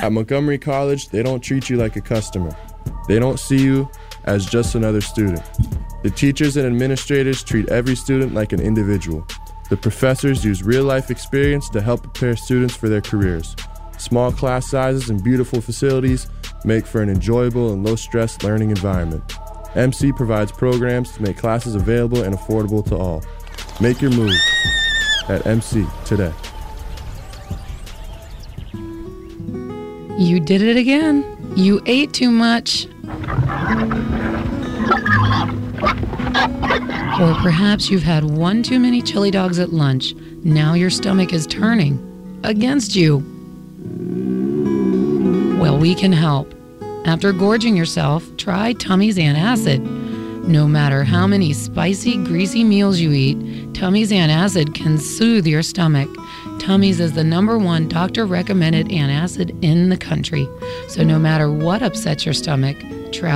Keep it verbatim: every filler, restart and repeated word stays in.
At Montgomery College, they don't treat you like a customer. They don't see you as just another student. The teachers and administrators treat every student like an individual. The professors use real-life experience to help prepare students for their careers. Small class sizes and beautiful facilities make for an enjoyable and low-stress learning environment. M C provides programs to make classes available and affordable to all. Make your move at M C today. You did it again. You ate too much. Or perhaps you've had one too many chili dogs at lunch. Now your stomach is turning against you. Well, we can help. After gorging yourself, try Tummy's Antacid. No matter how many spicy, greasy meals you eat, Tummy's Antacid can soothe your stomach. Tummy's is the number one doctor-recommended antacid in the country. So no matter what upsets your stomach,